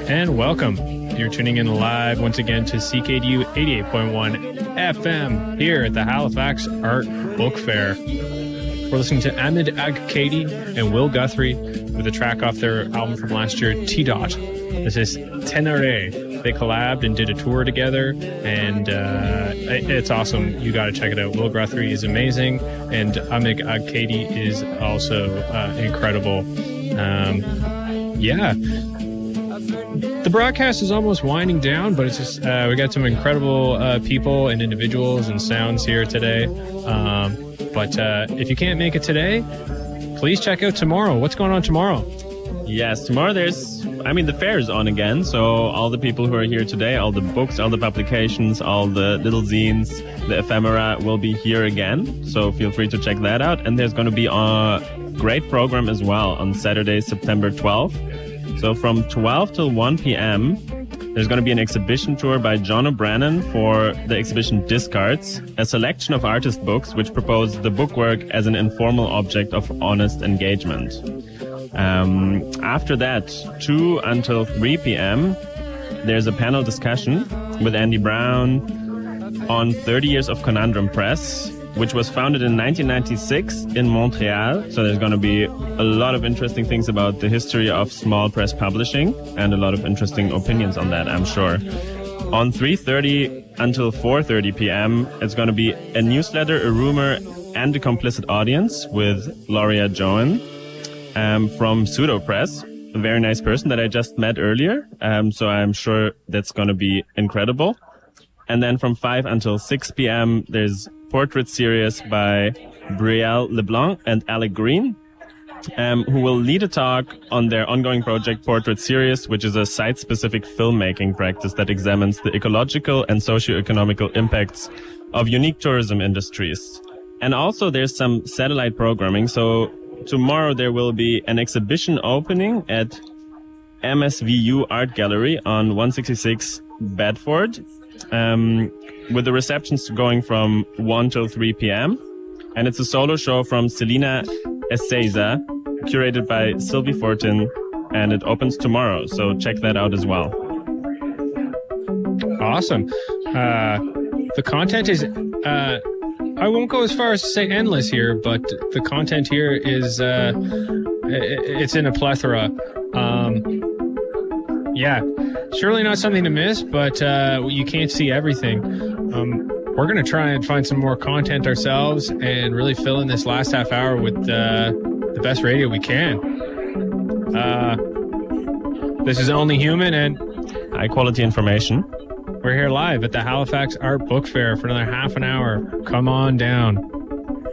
and welcome. You're tuning in live once again to CKDU 88.1 FM here at the Halifax Art Book Fair. We're listening to Ahmed Ag-Kaidi and Will Guthrie with a track off their album from last year, T-Dot. This is Tenere. They collabed and did a tour together, and it's awesome. You got to check it out. Will Guthrie is amazing, and Ahmed Ag-Kaidi is also incredible. The broadcast is almost winding down, but it's just we got some incredible people and individuals and sounds here today. But if you can't make it today, please check out tomorrow. What's going on tomorrow? Yes, tomorrow the fair is on again. So all the people who are here today, all the books, all the publications, all the little zines, the ephemera will be here again. So feel free to check that out. And there's going to be a great program as well on Saturday, September 12th. So from 12 till 1 p.m., there's going to be an exhibition tour by John O'Brien for the exhibition Discards, a selection of artist books which propose the bookwork as an informal object of honest engagement. After that, 2 until 3 p.m., there's a panel discussion with Andy Brown on 30 years of Conundrum Press, which was founded in 1996 in Montreal. So there's going to be a lot of interesting things about the history of small press publishing and a lot of interesting opinions on that, I'm sure. On 3:30 until 4:30 p.m., it's going to be a newsletter, a rumor, and a complicit audience with Gloria Joan from Pseudo Press, a very nice person that I just met earlier. So I'm sure that's going to be incredible. And then from 5 until 6 p.m., there's portrait series by Brielle LeBlanc and Alec Green, who will lead a talk on their ongoing project Portrait Series, which is a site-specific filmmaking practice that examines the ecological and socio-economical impacts of unique tourism industries. And also there's some satellite programming. So tomorrow there will be an exhibition opening at MSVU Art Gallery on 166 Bedford, with the receptions going from 1 till 3 p.m. And it's a solo show from Selena Ezeiza, curated by Sylvie Fortin, and it opens tomorrow. So check that out as well. Awesome. The content is, I won't go as far as to say endless here, but the content here is, it's in a plethora. Surely not something to miss, but you can't see everything. We're going to try and find some more content ourselves and really fill in this last half hour with the best radio we can. This is Only Human and high quality information. We're here live at the Halifax Art Book Fair for another half an hour. Come on down.